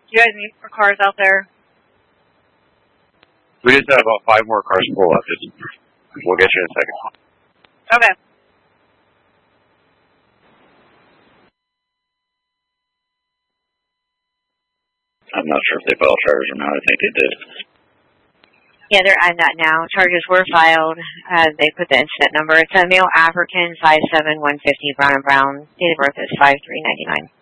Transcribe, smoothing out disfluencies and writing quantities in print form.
Do you guys need more cars out there? We just have about 5 more cars to pull up. We'll get you in a second. Okay. I'm not sure if they filed charges or not. I think they did. Yeah, they're adding that now. Charges were filed. They put the incident number. It's a male African, 5'7", 150, brown and brown. Date of birth is 5/3/99.